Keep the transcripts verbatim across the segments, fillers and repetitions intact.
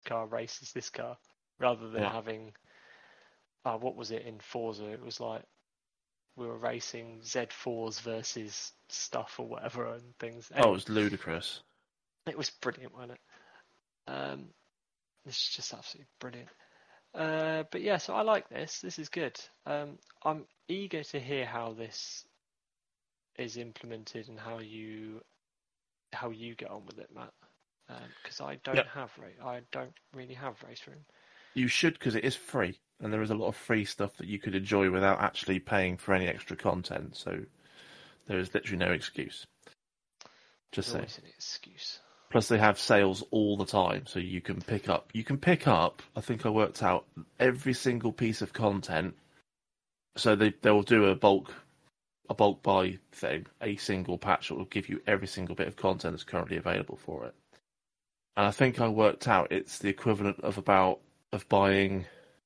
car races this car, rather than Yeah. having, uh, what was it in Forza? It was like we were racing Z fours versus stuff or whatever and things. Oh, Anyway, it was ludicrous. it was brilliant, wasn't it? Um, this is just absolutely brilliant. Uh, but yeah, so I like this. This is good. Um, I'm eager to hear how this is implemented and how you how you get on with it, Matt. Because um, I don't Yep. have I don't really have Race Room. You should, because it is free, and there is a lot of free stuff that you could enjoy without actually paying for any extra content. So there is literally no excuse. Just There's say. always an excuse. Plus, they have sales all the time, so you can pick up. You can pick up. I think I worked out every single piece of content. So they they will do a bulk a bulk buy thing, a single patch that will give you every single bit of content that's currently available for it. And I think I worked out it's the equivalent of about of buying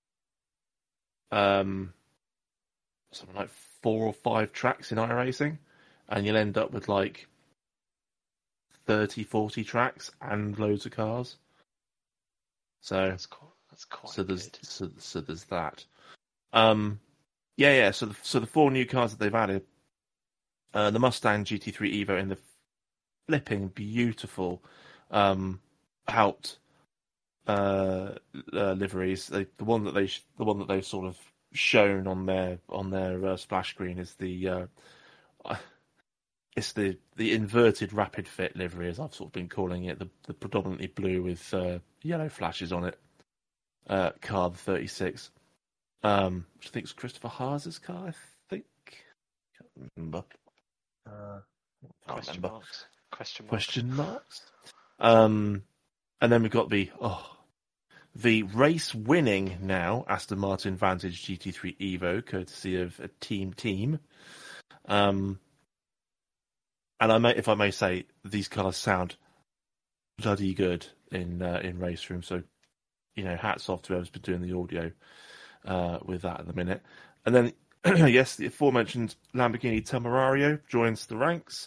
um something like four or five tracks in iRacing, and you'll end up with like thirty, forty tracks and loads of cars. So That's quite, that's quite so there's good. so, so there's that. Um, yeah, yeah. So the, so the four new cars that they've added, uh, the Mustang G T three Evo in the flipping beautiful, um, helped uh, uh, liveries. They, the one that they the one that they've sort of shown on their on their uh, splash screen is the uh, it's the the inverted rapid fit livery, as I've sort of been calling it, the, the predominantly blue with uh, yellow flashes on it. Uh, car the thirty-six, um, which I think is Christopher Haas's car. I think can't remember. Uh, can't Question remember. marks. Question marks. Question marks. Um, and then we've got the oh, the race winning now Aston Martin Vantage G T three Evo, courtesy of a Team Team. Um, and I may, if I may say, these cars sound bloody good in uh, in race room. So, you know, hats off to whoever's been doing the audio uh, with that at the minute. And then, yes, the aforementioned Lamborghini Temerario joins the ranks.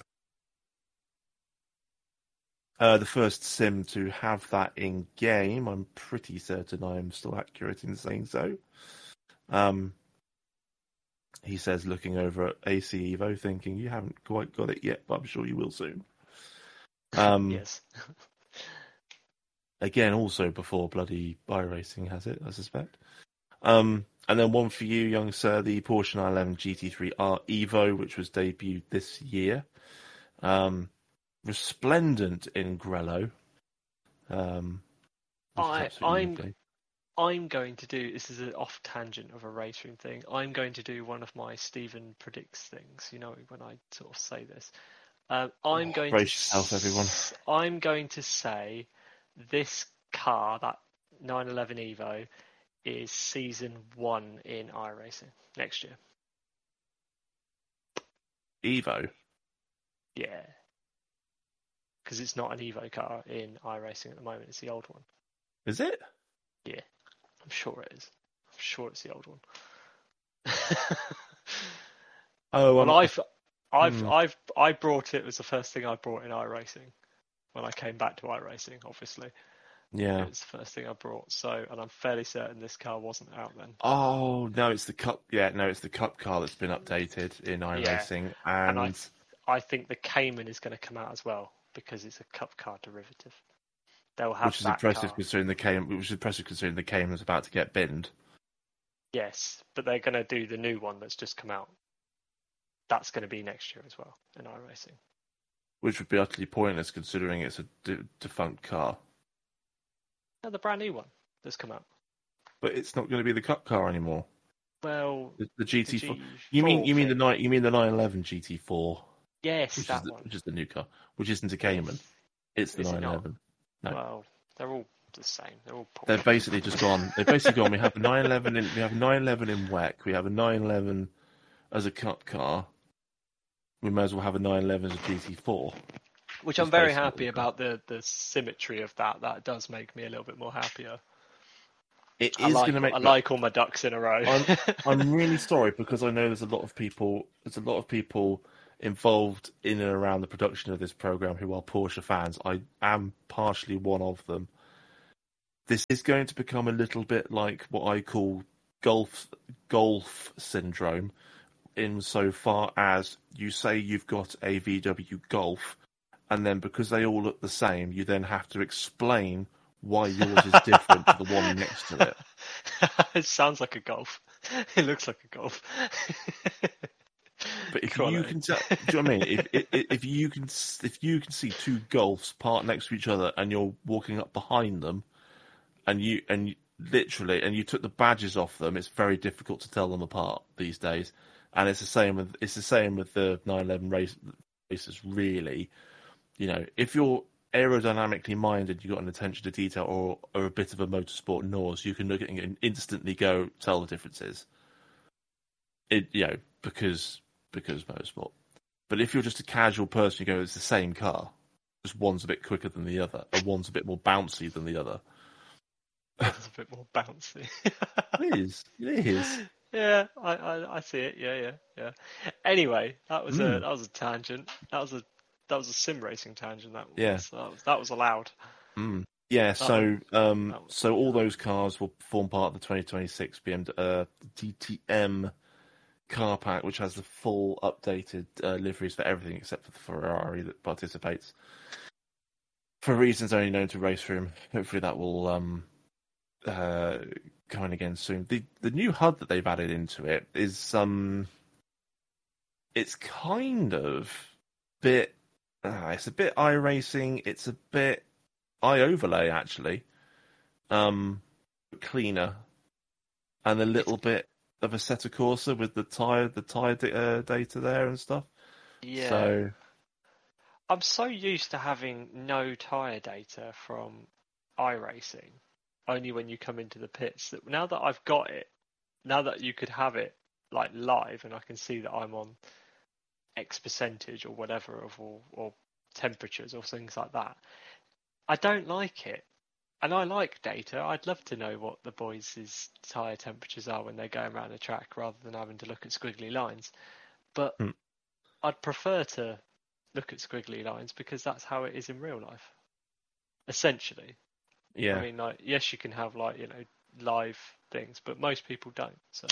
Uh, the first sim to have that in game. I'm pretty certain I am still accurate in saying so. Um, he says, looking over at A C Evo, thinking, you haven't quite got it yet, but I'm sure you will soon. Um, yes. Again, also before bloody iRacing has it, I suspect. Um, and then one for you, young sir, the Porsche nine eleven G T three R Evo, which was debuted this year. Um, resplendent in Grello. Um, I, I'm lovely. I'm going to do, this is an off tangent of a race room thing. I'm going to do one of my Stephen predicts things. You know, when I sort of say this, um, I'm oh, going brace to yourself, everyone. I'm going to say this car, that nine eleven Evo, is season one in iRacing next year. Evo? Yeah. Because it's not an Evo car in iRacing at the moment, it's the old one. Is it? Yeah, I'm sure it is. I'm sure it's the old one. oh, well, I'm... I've, I've, hmm. I've, I brought it. It was the first thing I brought in iRacing when I came back to iRacing. Obviously, yeah, it was the first thing I brought. So, and I'm fairly certain this car wasn't out then. Oh no, it's the cup. Yeah, no, it's the cup car that's been updated in iRacing, yeah. and, and I, I think the Cayman is going to come out as well because it's a cup car derivative. They'll have which is that impressive car. considering the Cayman. Which is impressive considering the Cayman was about to get binned. Yes, but they're going to do the new one that's just come out. That's going to be next year as well in iRacing. Which would be utterly pointless considering it's a de- defunct car. No, the brand new one that's come out. But it's not going to be the cup car anymore. Well, the, the G T four. G four You mean you mean thing. the nine? You mean the nine eleven G T four? Yes, which that is the, one. which is the new car, which isn't a Cayman. Yes. It's the Is nine it not? eleven. No. Well, they're all the same. They're all Porsche. They've basically just gone. They've basically gone. We have a nine eleven in. We have a nine eleven in W E C. We have a nine eleven as a cup car. We may as well have a nine eleven as a G T four. Which I'm very happy about the, the symmetry of that. That does make me a little bit more happier. It I is like, going to make. I like all my ducks in a row. I'm, I'm really sorry because I know there's a lot of people. There's a lot of people involved in and around the production of this program who are Porsche fans. I am partially one of them. this is going to become a little bit like what I call golf golf syndrome, insofar as you say you've got a V W Golf, and then because they all look the same, you then have to explain why yours is different to the one next to it. It sounds like a Golf. It looks like a Golf. But if Quality. you can, tell, do you know what I mean? If, if if you can if you can see two Golfs parked next to each other, and you're walking up behind them, and you and you, literally, and you took the badges off them, it's very difficult to tell them apart these days. And it's the same with it's the same with the nine eleven race, races. Really, you know, if you're aerodynamically minded, you've got an attention to detail, or or a bit of a motorsport nose, you can look at it and instantly go tell the differences. It you know because because motorsport. But if you're just a casual person, you go, it's the same car, just one's a bit quicker than the other, and one's a bit more bouncy than the other. It's a bit more bouncy. It is. It is. Yeah, I, I, I see it. Yeah, yeah, yeah. Anyway, that was Mm. a that was a tangent. That was a that was a sim racing tangent. That was, Yeah. that was that was allowed. Mm. Yeah. That So, one- um, that was- so all those cars will form part of the twenty twenty-six B M W uh, D T M car pack, which has the full updated uh, liveries for everything except for the Ferrari that participates. For reasons only known to Race Room, hopefully that will um, uh, come in again soon. The the new H U D that they've added into it is um, it's kind of bit. Uh, it's a bit iRacing. It's a bit iOverlay actually, um, cleaner, and a little bit of a Assetto Corsa with the tire the tire uh, data there and stuff. Yeah. So I'm so used to having no tyre data from iRacing, only when you come into the pits, that now that I've got it, now that you could have it like live and I can see that I'm on X percentage or whatever of or, or temperatures or things like that, I don't like it. And I like data. I'd love to know what the boys' tyre temperatures are when they're going around the track rather than having to look at squiggly lines. But Hmm. I'd prefer to look at squiggly lines because that's how it is in real life. Essentially. yeah, I mean, like, yes, you can have like, you know, live things, but most people don't. So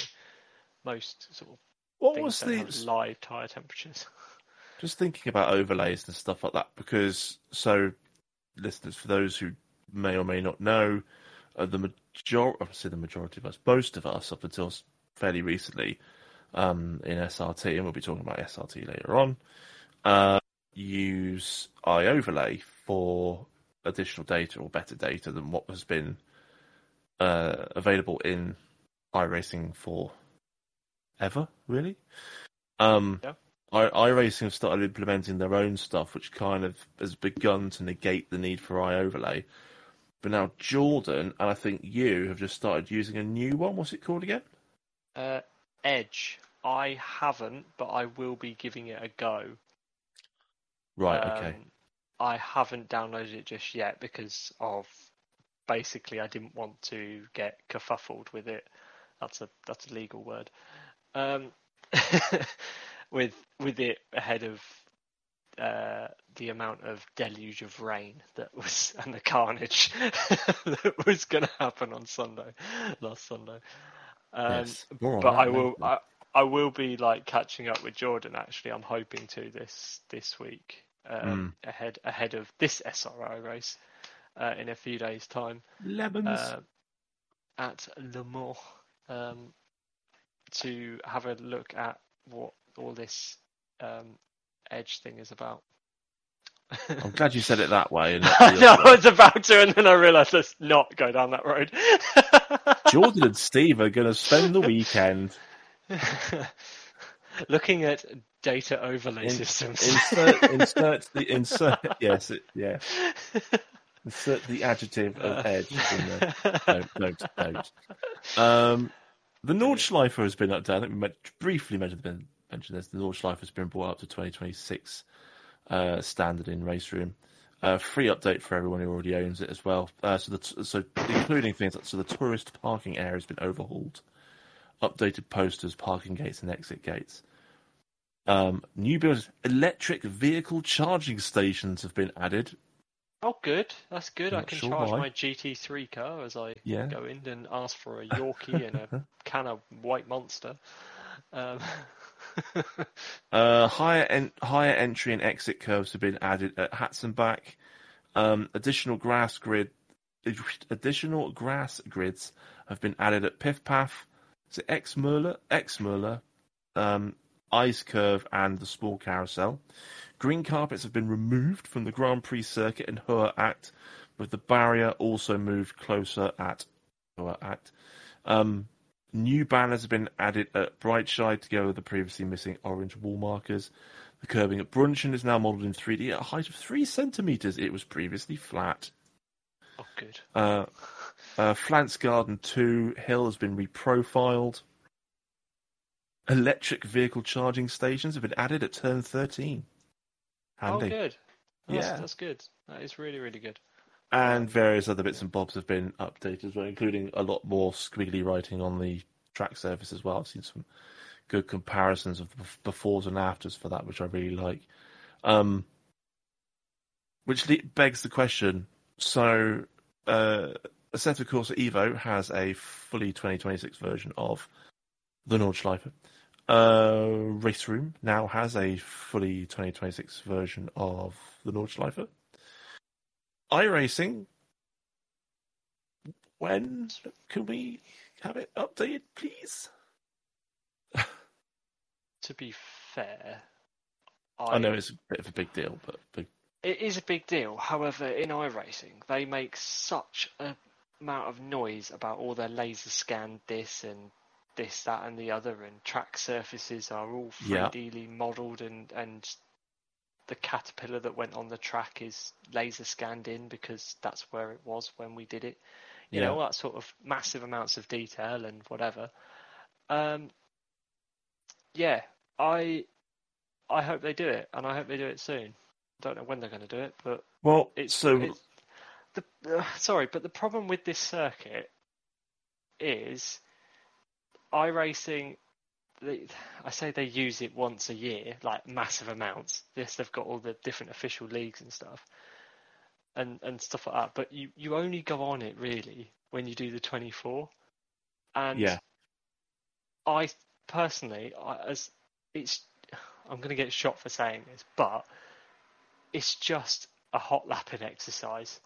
most sort of what things was don't the have live tyre temperatures. just thinking about overlays and stuff like that, because so listeners, for those who may or may not know, uh, the majority, obviously the majority of us, most of us, up until fairly recently, um, in S R T, and we'll be talking about S R T later on, uh, use iOverlay for additional data or better data than what has been uh, available in iRacing for ever, really. Um, Yeah. I, iRacing have started implementing their own stuff, which kind of has begun to negate the need for iOverlay. But now Jordan, and I think you, have just started using a new one. What's it called again? Uh, Edge. I haven't, but I will be giving it a go. Right, Um, okay. I haven't downloaded it just yet because of basically I didn't want to get kerfuffled with it. That's a that's a legal word. Um, with with it ahead of uh, the amount of deluge of rain that was and the carnage that was going to happen on Sunday, last Sunday. Um, Yes. More on but that I will later. I, I will be like catching up with Jordan. Actually, I'm hoping to this this week um, Mm. ahead ahead of this S R I race uh, in a few days' time Lemons. uh, at Le Mans um, to have a look at what all this um, Edge thing is about. I'm glad you said it that way. And not I the know, other I way. was about to, and then I realised let's not go down that road. Jordan and Steve are going to spend the weekend. Looking at data overlay In, systems. insert, insert the insert. Yes, it, yeah. Insert the adjective of edge in there. Don't, don't, don't. Um, the Nordschleife has been updated. I think we met, briefly mentioned, mentioned this. The Nordschleife has been brought up to twenty twenty-six uh, standard in Race Room. Uh, free update for everyone who already owns it as well. Uh, so, the, so including things like so the tourist parking area has been overhauled, updated posters, parking gates, and exit gates. Um, new builds, electric vehicle charging stations have been added. Oh, good. That's good. I'm I not can sure charge why. my G T three car as I Yeah. go in and ask for a Yorkie and a can of White Monster. Um, Uh, higher en- higher entry and exit curves have been added at Hatzenbach. Um, additional grass grid, additional grass grids have been added at Pifpaf, is it Exmurler, Exmurler, um, Ice Curve, and the small carousel. Green carpets have been removed from the Grand Prix circuit in Hoher Act, with the barrier also moved closer at Hoher Act. Um, new banners have been added at Brightside to go with the previously missing orange wall markers. The curbing at Brunchen is now modelled in three D at a height of three centimetres. It was previously flat. oh, good. Uh, uh, Flants Garden two Hill has been reprofiled. Electric vehicle charging stations have been added at turn thirteen. Oh, Handy. good. That's Yeah. that's good. That is really really good. And Um, various other bits yeah. and bobs have been updated as well, including a lot more squiggly writing on the track surface as well. I've seen some good comparisons of the befores and afters for that, which I really like. Um, which le- begs the question: so, uh, Assetto Corsa Evo has a fully twenty twenty-six version of the Nordschleife. Uh, Race Room now has a fully twenty twenty-six version of the Nordschleife. iRacing, when can we have it updated, please? To be fair, I know I it's a bit of a big deal, but big... it is a big deal. However, in iRacing, they make such a amount of noise about all their laser scanned this and this, that, and the other, and track surfaces are all yeah, three D modelled, and and the caterpillar that went on the track is laser scanned in because that's where it was when we did it. You yeah. know, all that sort of massive amounts of detail and whatever. Um, yeah, I I hope they do it, and I hope they do it soon. Don't know when they're going to do it, but Well, it's so it's the uh, sorry, but the problem with this circuit is iRacing. They, I say they use it once a year, like massive amounts. Yes, they've got all the different official leagues and stuff, and and stuff like that. But you you only go on it really when you do the twenty-four, and yeah, I personally, I, as it's, I'm going to get shot for saying this, but it's just a hot lapping exercise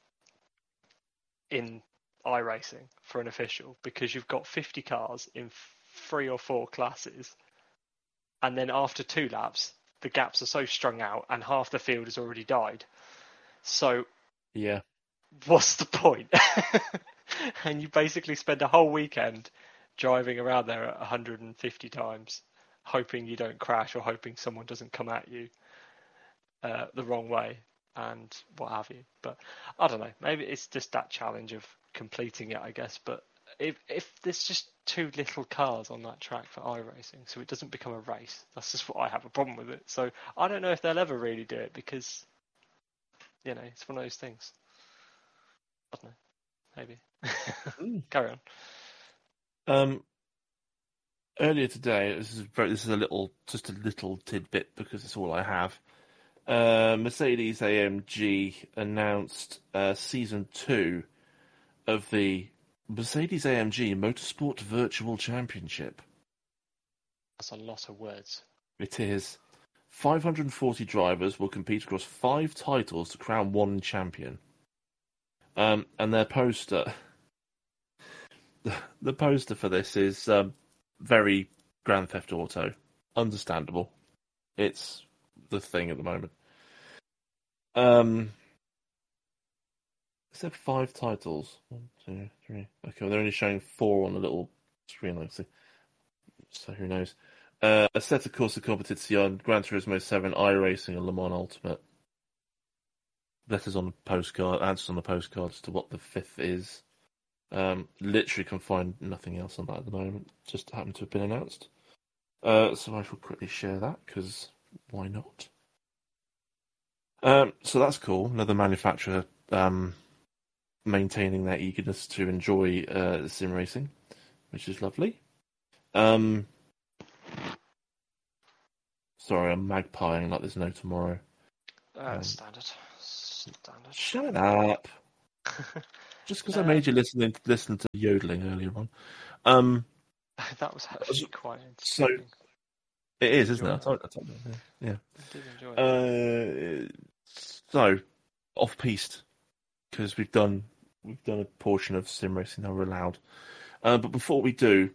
in iRacing for an official, because you've got fifty cars in three or four classes, and then after two laps, the gaps are so strung out, and half the field has already died. So, yeah, what's the point? And you basically spend a whole weekend driving around there at one hundred fifty times, hoping you don't crash or hoping someone doesn't come at you uh, the wrong way and what have you. But I don't know. Maybe it's just that challenge of completing it, I guess. But if if there's just too little cars on that track for iRacing, so it doesn't become a race, that's just what I have a problem with it. So I don't know if they'll ever really do it, because, you know, it's one of those things. I don't know. Maybe. Mm. Carry on. Um, earlier today, this is very, this is a little, just a little tidbit because it's all I have. Uh, Mercedes A M G announced uh, season two of the Mercedes A M G Motorsport Virtual Championship. That's a lot of words. It is five hundred forty drivers will compete across five titles to crown one champion. Um, and their poster, the, the poster for this is um, very Grand Theft Auto. Understandable. It's the thing at the moment. Um, Except five titles. One, two, three. Okay, well, they're only showing four on the little screen, let's see. So who knows? Uh, Assetto Corsa Competizione, Gran Turismo seven, iRacing, and Le Mans Ultimate. Letters on the postcard, answers on the postcard as to what the fifth is. Um, literally can find nothing else on that at the moment. Just happened to have been announced. Uh, so I shall quickly share that, because why not? Um, so that's cool. Another manufacturer um, maintaining their eagerness to enjoy uh, sim racing, which is lovely. Um, sorry, I'm magpieing like there's no tomorrow. Uh, Um, standard. Standard. Shut up. Just because I made you listen listen to yodeling earlier on. Um, that was actually quite so entertaining. it is, Did isn't it? I told, I told you, yeah. I did enjoy it. Uh, so off piste because we've done we've done a portion of sim racing now we're allowed. Uh, but before we do,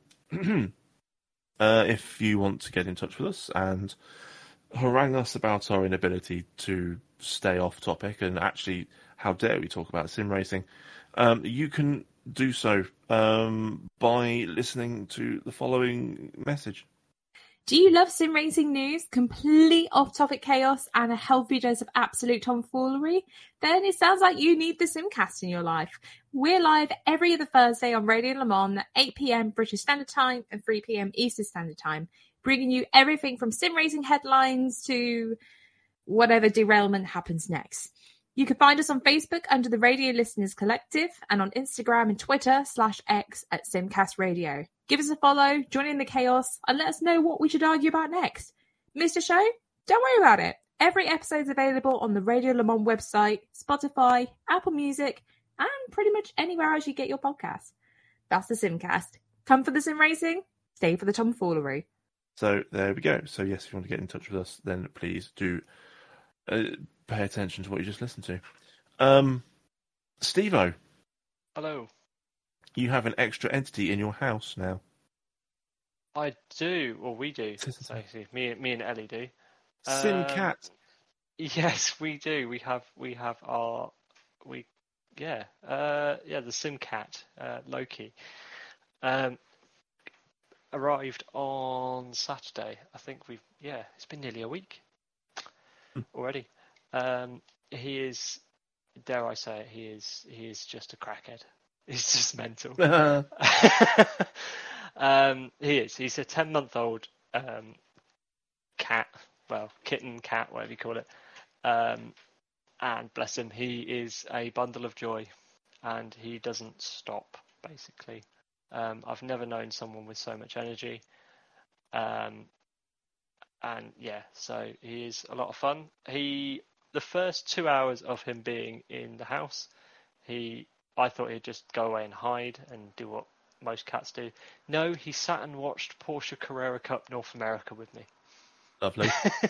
uh, if you want to get in touch with us and harangue us about our inability to stay off topic and actually how dare we talk about sim racing, um, you can do so um, by listening to the following message. Do you love sim racing news, complete off-topic chaos, and a healthy dose of absolute tomfoolery? Then it sounds like you need the Simcast in your life. We're live every other Thursday on Radio Le Mans at eight p.m. British Standard Time and three p.m. Eastern Standard Time, bringing you everything from sim racing headlines to whatever derailment happens next. You can find us on Facebook under the Radio Listeners Collective and on Instagram and Twitter slash X at Simcast Radio. Give us a follow, join in the chaos, and let us know what we should argue about next. Missed a show? Don't worry about it. Every episode's available on the Radio Le Mans website, Spotify, Apple Music, and pretty much anywhere else you get your podcasts. That's the Simcast. Come for the sim racing, stay for the tomfoolery. So there we go. So yes, if you want to get in touch with us, then please do uh, pay attention to what you just listened to. Um, Steve-O. Hello. You have an extra entity in your house now. I do, or we do. So, me, me and Ellie do. Simcat. Um, yes, we do. We have, we have our, we, yeah, uh, yeah, the Simcat, uh, Loki, um, arrived on Saturday. I think we've, yeah, it's been nearly a week already. Um, he is, dare I say it, he is, he is just a crackhead. He's just mental. um, he is. He's a ten-month-old um, cat, well, kitten, cat, whatever you call it. Um, and bless him, he is a bundle of joy, and he doesn't stop, basically. Um, I've never known someone with so much energy. Um, and yeah, so he is a lot of fun. He, the first two hours of him being in the house, he... I thought he'd just go away and hide and do what most cats do. No, he sat and watched Porsche Carrera Cup North America with me. Lovely.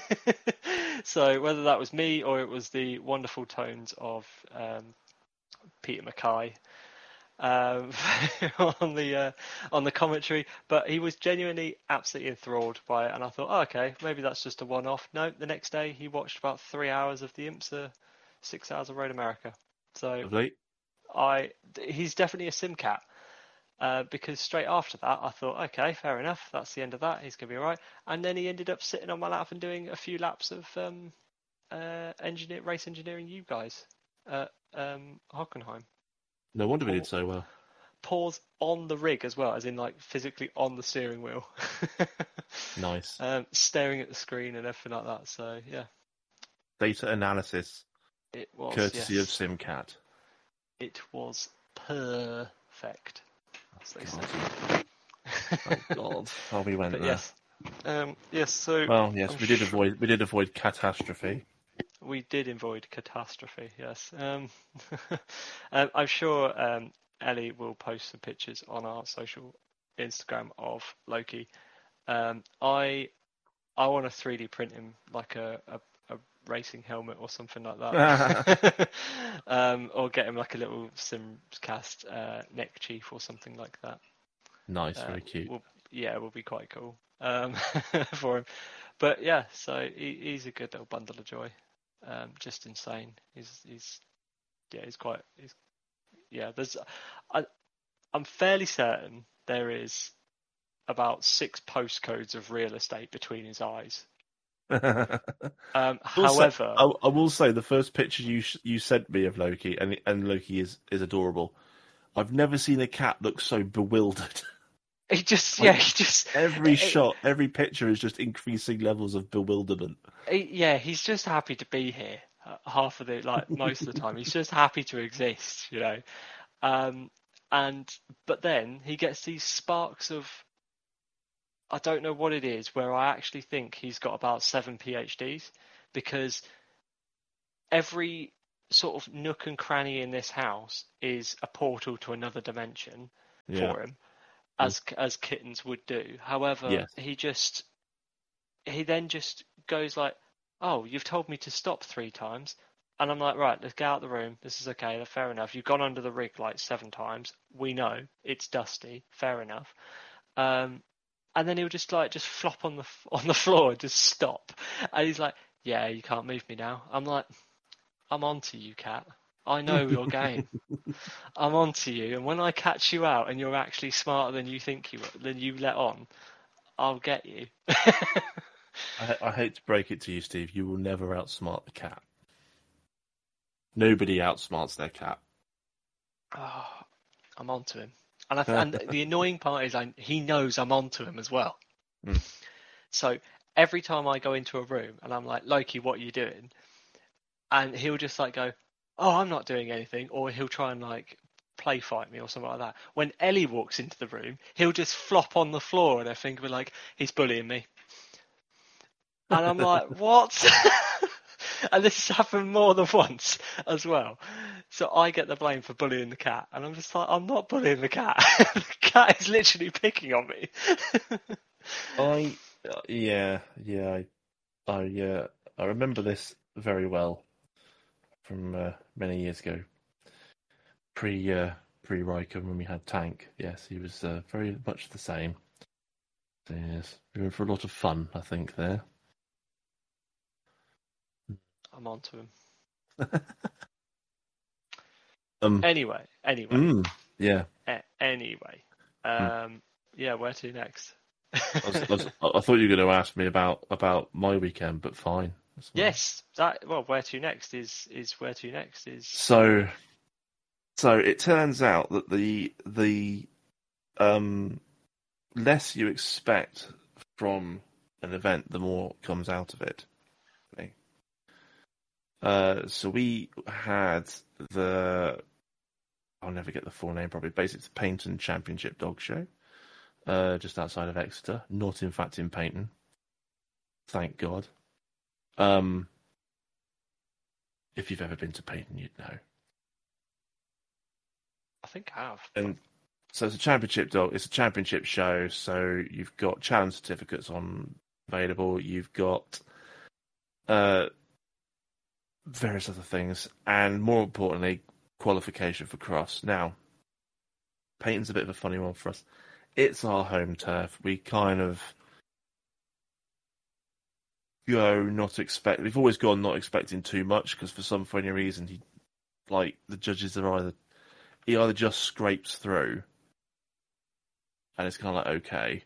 So whether that was me or it was the wonderful tones of um, Peter Mackay um, on the uh, on the commentary, but he was genuinely absolutely enthralled by it, and I thought, oh, okay, maybe that's just a one-off. No, the next day he watched about three hours of the IMSA, six hours of Road America. So. Lovely. I he's definitely a Simcat uh, because straight after that I thought, okay, fair enough, that's the end of that. He's gonna be all right. And then he ended up sitting on my lap and doing a few laps of um, uh, engineer race engineering. You guys, at um, Hockenheim. No wonder we did so well. Pause on the rig as well, as in like physically on the steering wheel. Nice. Um, staring at the screen and everything like that. So yeah. Data analysis. It was courtesy yes. of Simcat. It was perfect. As they God. say. Oh God! Oh, we went But there. yes, um, yes. So well, yes, I'm we did sh- avoid we did avoid catastrophe. We did avoid catastrophe. Yes. Um, um, I'm sure um, Ellie will post some pictures on our social Instagram of Loki. Um, I I want to three D print him like a, a, a racing helmet or something like that, um, or get him like a little Simcast uh, neck chief or something like that. Nice, uh, very cute. Will, yeah, it will be quite cool um, for him. But yeah, so he, he's a good little bundle of joy. Um, just insane. He's he's yeah, he's quite he's yeah. There's I I'm fairly certain there is about six postcodes of real estate between his eyes. Um, however, I, I will say the first picture you you sent me of Loki, and and Loki is, is adorable. I've never seen a cat look so bewildered. he just Like, yeah, he just every it, shot, every picture is just increasing levels of bewilderment. He, yeah, he's just happy to be here. Uh, half of the like most of the time, he's just happy to exist, you know. Um, and but then he gets these sparks of, I don't know what it is, where I actually think he's got about seven PhDs, because every sort of nook and cranny in this house is a portal to another dimension Yeah. for him, as as kittens would do. However, Yes. he just he then just goes like, "Oh, you've told me to stop three times." And I'm like, right, let's get out of the room. This is okay. Fair enough. You've gone under the rig like seven times. We know it's dusty. Fair enough. Um, and then he'll just like just flop on the on the floor and just stop. And he's like, "Yeah, you can't move me now." I'm like, "I'm onto you, cat. I know your game. I'm onto you. And when I catch you out, and you're actually smarter than you think you than you let on, I'll get you." I, I hate to break it to you, Steve. You will never outsmart the cat. Nobody outsmarts their cat. Oh, I'm onto him. And, I, and the annoying part is I, he knows I'm onto him as well. Mm. So every time I go into a room and I'm like, "Loki, what are you doing?" And he'll just like go, "Oh, I'm not doing anything," or he'll try and like play fight me or something like that. When Ellie walks into the room, he'll just flop on the floor and I think we're like, he's bullying me. And I'm like, what? And this has happened more than once as well. So I get the blame for bullying the cat. And I'm just like, I'm not bullying the cat. The cat is literally picking on me. I, uh, yeah, yeah, I, I, uh, I remember this very well from uh, many years ago. Pre, uh, pre Riker when we had Tank. Yes, he was uh, very much the same. So, yes, we were in for a lot of fun, I think, there. I'm onto him. um, Anyway, anyway. mm, yeah. A- anyway. Um, mm. Yeah, where to next? I, was, I, was, I thought you were going to ask me about, about my weekend, but fine. Yes, that well, where to next is is where to next is. So, so it turns out that the the um, less you expect from an event, the more comes out of it. Okay. Uh, so we had the I'll never get the full name probably. Basically, it's the Paignton Championship Dog Show, uh, just outside of Exeter. Not in fact in Paignton. Thank God. Um, if you've ever been to Paignton, you'd know. I think I have. And so it's a championship dog. It's a championship show. So you've got challenge certificates on available. You've got uh, various other things, and more importantly, qualification for cross. Now, Paignton's a bit of a funny one for us. It's our home turf. We kind of go not expect. We've always gone not expecting too much because for some funny reason, he like the judges are either he either just scrapes through, and it's kind of like okay.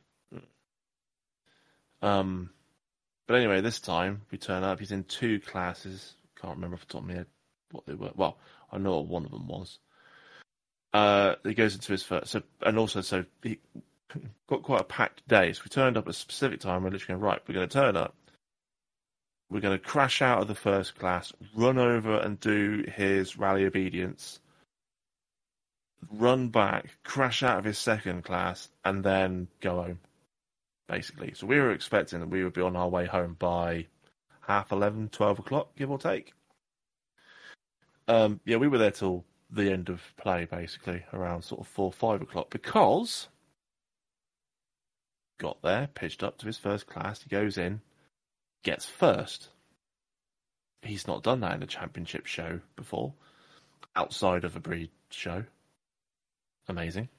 Um, but anyway, this time we turn up. He's in two classes. Can't remember off the top of my head what they were. Well, I know what one of them was. Uh, he goes into his first, so and also so he got quite a packed day. So we turned up at a specific time. We're literally going right. We're going to turn up. We're going to crash out of the first class, run over and do his rally obedience, run back, crash out of his second class, and then go home, basically. So we were expecting that we would be on our way home by half eleven, twelve o'clock, give or take. Um, yeah, we were there till the end of play, basically, around sort of four, five o'clock, because got there, pitched up to his first class, he goes in, gets first. He's not done that in a championship show before, outside of a breed show. Amazing.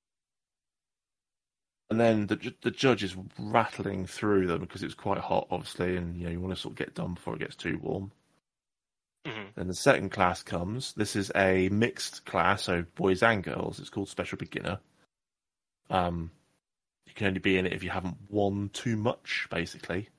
And then the the judge is rattling through them because it was quite hot, obviously, and you know you want to sort of get done before it gets too warm. Mm-hmm. Then the second class comes. This is a mixed class, so boys and girls. It's called Special Beginner. Um, you can only be in it if you haven't won too much, basically.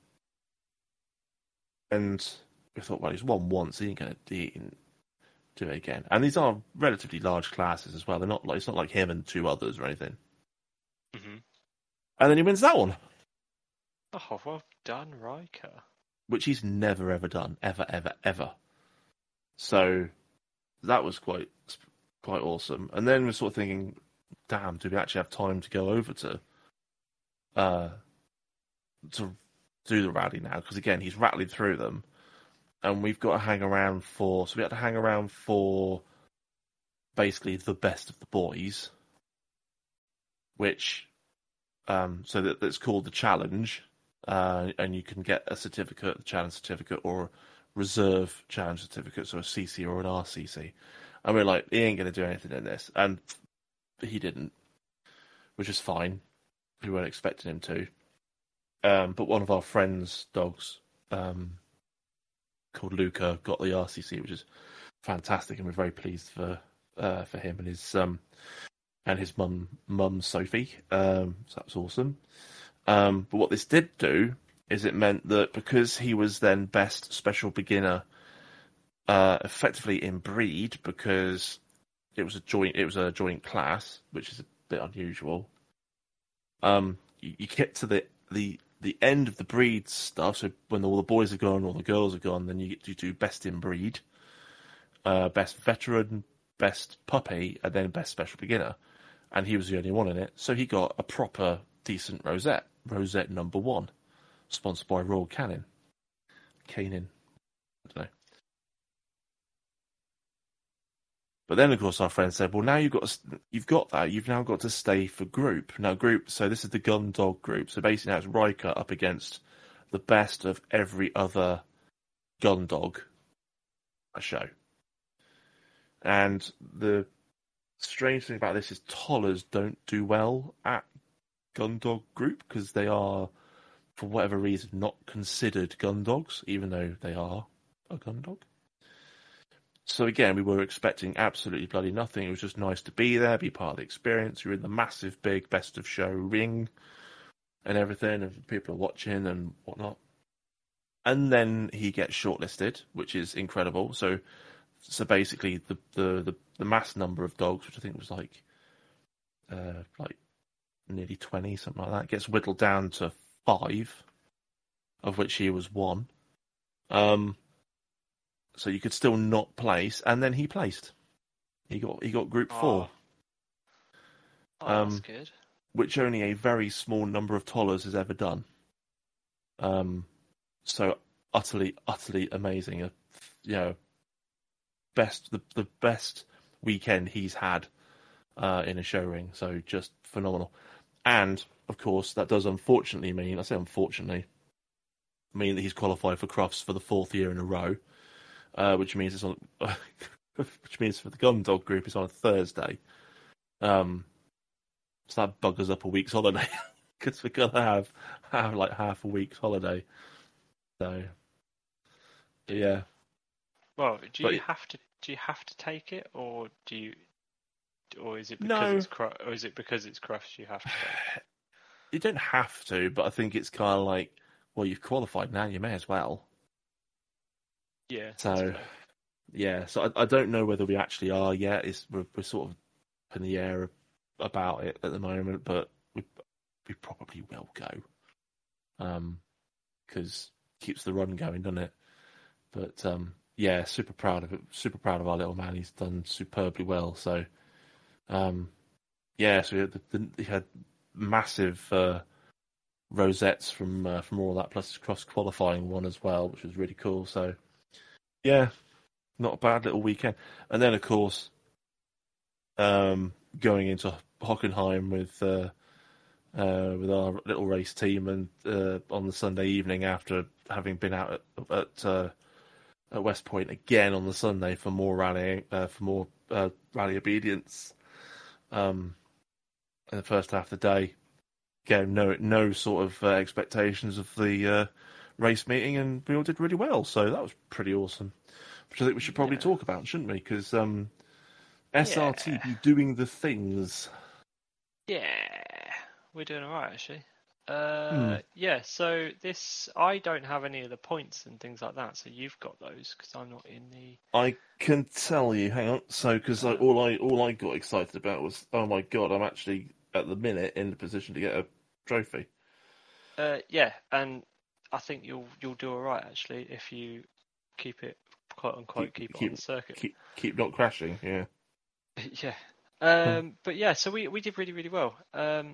And we thought, well, he's won once, he ain't going to do it again. And these are relatively large classes as well. They're not like it's not like him and two others or anything. Mm-hmm. And then he wins that one. Oh, well done, Riker. Which he's never ever done, ever, ever, ever. So that was quite quite awesome. And then we're sort of thinking, damn, do we actually have time to go over to uh to do the rally now? Because again, he's rattling through them. and we've got to hang around for. So we had to hang around for basically the best of the boys, which um, so that that's called the challenge, uh, and you can get a certificate, the challenge certificate, or a reserve challenge certificate, so a C C or an R C C. And we're like, he ain't going to do anything in this, and he didn't, which is fine. We weren't expecting him to. Um, but one of our friends' dogs, um, called Luca, got the R C C, which is fantastic, and we're very pleased for uh, for him and his um and his mum mum Sophie. Um, so that's awesome. Um, but what this did do is it meant that because he was then best special beginner, uh, effectively in breed, because it was a joint it was a joint class, which is a bit unusual. Um, you, you get to the the the end of the breed stuff. So when all the boys are gone, all the girls are gone, then you get to do best in breed, uh, best veteran, best puppy, and then best special beginner. And he was the only one in it, so he got a proper decent rosette, rosette number one, sponsored by Royal Canin, Canin, I don't know. But then, of course, our friend said, "Well, now you've got to, you've got that. You've now got to stay for group. Now, group. So this is the gun dog group. So basically, now it's Riker up against the best of every other gun dog show. And the strange thing about this is Tollers don't do well at gun dog group because they are, for whatever reason, not considered gun dogs, even though they are a gun dog. So again, we were expecting absolutely bloody nothing. It was just nice to be there, be part of the experience. You're in the massive, big best of show ring and everything, and people are watching and whatnot. And then he gets shortlisted, which is incredible. So, so basically, the the the, the mass number of dogs, which I think was like, uh, like nearly twenty, something like that, gets whittled down to five, of which he was one. Um. So you could still not place, and then he placed. He got he got group four. Oh, um, that's good. Which only a very small number of Tollers has ever done. Um, so utterly, utterly amazing. A, you know, best the the best weekend he's had uh, in a show ring. So just phenomenal. And of course, that does unfortunately mean I say unfortunately mean that he's qualified for Crufts for the fourth year in a row. Uh, which means it's on, which means for the gun dog group it's on a Thursday. Um, so that buggers up a week's holiday because we're gonna have have like half a week's holiday. So yeah. Well, do you But, have to do you have to take it, or do you, or is it because No. it's cru- or is it because it's Crufts you have to take it? You don't have to, but I think it's kind of like, well, you've qualified now, you may as well. Yeah. So, that's fair. yeah, so I, I don't know whether we actually are yet. It's we're, we're sort of in the air about it at the moment, but we we probably will go, um, because it keeps the run going, doesn't it? But um, yeah, super proud of it. Super proud of our little man. He's done superbly well. So, um, yeah, so we had, the, the, he had massive uh, rosettes from uh, from all that, plus his cross qualifying one as well, which was really cool. So, yeah. Not a bad little weekend. And then, of course, um, going into Hockenheim with uh, uh, with our little race team, and uh, on the Sunday evening after having been out at at, uh, at West Point again on the Sunday for more rallying, uh, for more uh, rally obedience. Um, in the first half of the day, again, no no sort of uh, expectations of the uh, race meeting, and we all did really well. So that was pretty awesome. Which I think we should probably Yeah. talk about, shouldn't we? Because um, S R T Yeah. be doing the things. Yeah, we're doing all right actually. Uh, Hmm. yeah. So this, I don't have any of the points and things like that. So you've got those because I'm not in the. I can tell you. Hang on. So, because Um, all I all I got excited about was, oh my god, I'm actually at the minute in the position to get a trophy. Uh, yeah, and I think you'll you'll do all right actually if you keep it quote unquote keep, Keep it on keep the circuit. keep keep not crashing. Yeah. Yeah. Um, but yeah, so we we did really really well. Um,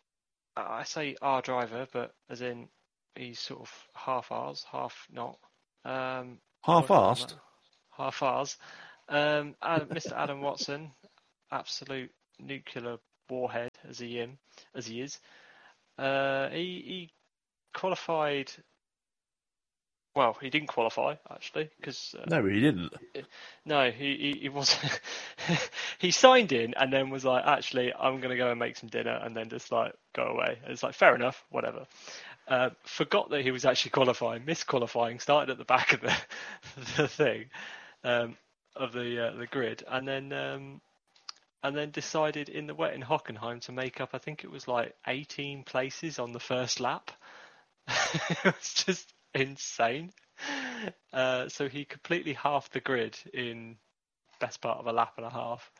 I I say our driver, but as in he's sort of half ours, half not. Um, Half-assed. Half-assed. Um, Mister Adam Watson, absolute nuclear warhead as he am, as he is. Uh, he, he qualified. Well, he didn't qualify actually because uh, No, he didn't. no, he he, he was he signed in and then was like, actually, I'm going to go and make some dinner and then just like go away. And it's like, fair enough, whatever. Uh, forgot that he was actually qualifying, misqualifying, started at the back of the the thing um, of the uh, the grid, and then um, and then decided in the wet in Hockenheim to make up. I think it was like eighteen places on the first lap. It was just insane. Uh, so he completely halved the grid in best part of a lap and a half,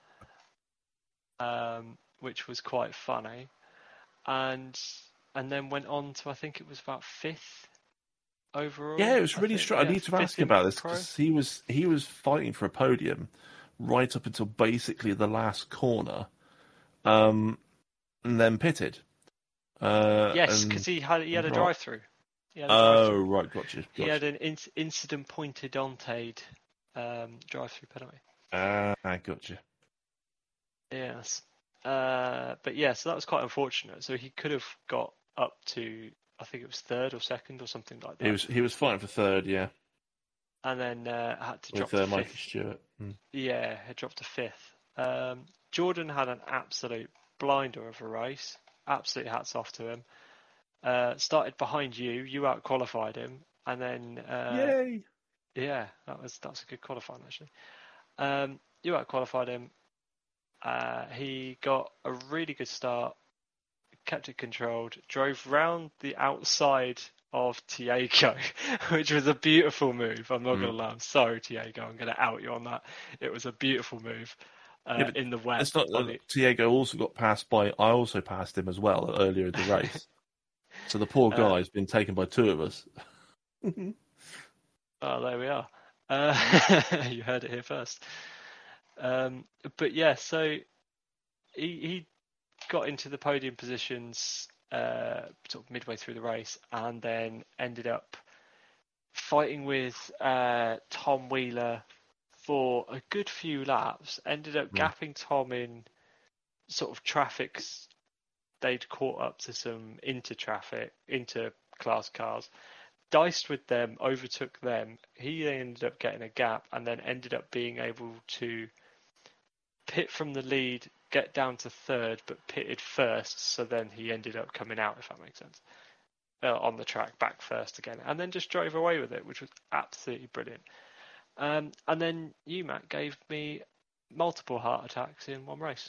um, which was quite funny. And and then went on to, I think it was about fifth overall. Yeah, it was really I think, strange. yeah, I need to ask fifth you in about this Pro. because he was he was fighting for a podium right up until basically the last corner, um, and then pitted. Uh, Yes, and- because he had he had a right. drive-through. He had a Oh, drive-through. right, got you. He had an in- incident pointed onted um, drive-through penalty. Ah, I got you. Yes. Uh, but yeah, so that was quite unfortunate. So he could have got up to, I think it was third or second or something like that. He was he was fighting for third, yeah, And then uh, had to drop with uh, to Mikey fifth. Stewart. Mm. Yeah, had dropped to fifth. Um, Jordan had an absolute blinder of a race. Absolute hats off to him. Uh, started behind you. You out qualified him, and then uh, Yay! yeah, that was that was a good qualifying actually. Um, you out qualified him. Uh, he got a really good start, kept it controlled, drove round the outside of Tiago, which was a beautiful move. I'm not Mm. going to lie. I'm sorry, Tiago. I'm going to out you on that. It was a beautiful move uh, Yeah, but in the wet. It's not. on Uh, the- Tiago also got passed by. I also passed him as well earlier in the race. So the poor Uh, guy's been taken by two of us. Oh, there we are. Uh, you heard it here first. Um, but yeah, so he, he got into the podium positions uh, sort of midway through the race, and then ended up fighting with uh, Tom Wheeler for a good few laps. Ended up Mm. gapping Tom in sort of traffic. They'd caught up to some inter traffic, inter class cars. Diced with them, overtook them. He then ended up getting a gap, and then ended up being able to pit from the lead, get down to third, but pitted first. So then he ended up coming out, if that makes sense, uh, on the track, back first again, and then just drove away with it, which was absolutely brilliant. Um, and then you, Matt, gave me multiple heart attacks in one race.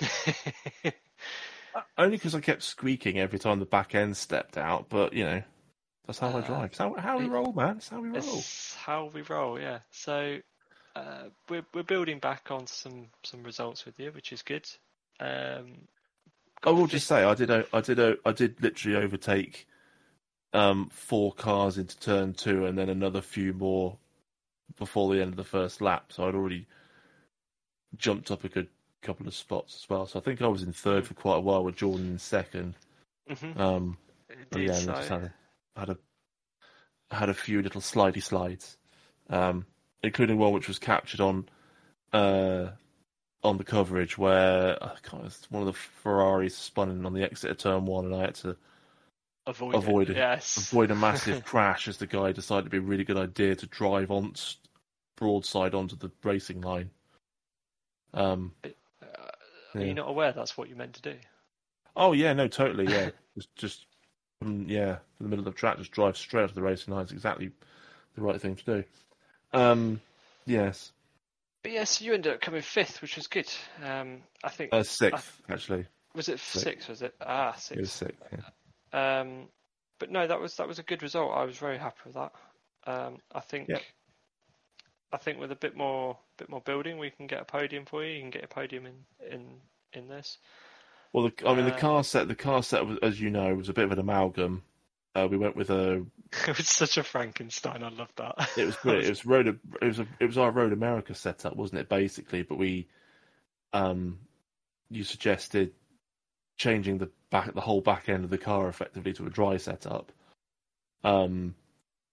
Only because I kept squeaking every time the back end stepped out, but you know, that's how I Uh, drive. It's how, how we it- roll, man. It's how we roll. It's how we roll, yeah. So uh, we're we're building back on some some results with you, which is good. Um, I got will fifth- just say I did o- I did o- I did literally overtake um, four cars into turn two, and then another few more before the end of the first lap. So I'd already jumped up a good couple of spots as well. So I think I was in third for quite a while with Jordan in second. Mhm. Um, but Indeed yeah, and so. I just had a, had a had a few little slidey slides, um, including one which was captured on uh, on the coverage where I can't, it's one of the Ferraris spun in on the exit of turn one, and I had to Avoid, avoid it. a, Yes. avoid a massive crash as the guy decided it'd be a really good idea to drive on broadside onto the racing line. Um, Uh, Are yeah. you not aware that's what you meant to do? Oh yeah, no, totally, yeah. just, just, um, yeah, in the middle of the track, just drive straight onto the racing line is exactly the right thing to do. Um, yes, But yes, you ended up coming fifth, which was good. Um, I think uh, sixth actually. was it sixth. six? Was it ah six? It was sixth. Yeah. Um, but no, that was that was a good result. I was very happy with that. Um, I think Yeah. I think with a bit more bit more building, we can get a podium for you. You can get a podium in in in this. Well, the, I mean, the Uh, car set, the car set, was, as you know, was a bit of an amalgam. Uh, we went with a. It was such a Frankenstein. I love that. It was brilliant. It was road. It was a, it was our Road America setup, wasn't it? Basically, but we, um, you suggested changing the back, the whole back end of the car effectively to a dry setup. Um,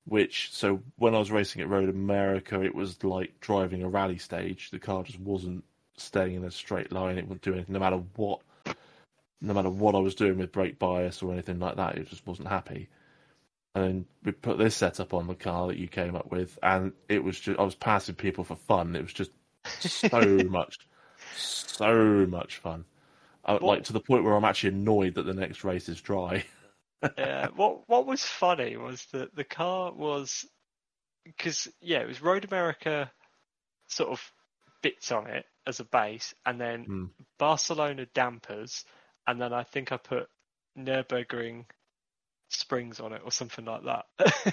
which, so when I was racing at Road America, it was like driving a rally stage. The car just wasn't staying in a straight line. It wouldn't do anything, no matter what, no matter what I was doing with brake bias or anything like that. It just wasn't happy. And then we put this setup on the car that you came up with, and it was just, I was passing people for fun. It was just so much, so much fun. I, like to the point where I'm actually annoyed that the next race is dry. Yeah, what what was funny was that the car was, because yeah, it was Road America sort of bits on it as a base, and then Mm. Barcelona dampers, and then I think I put Nürburgring springs on it or something like that.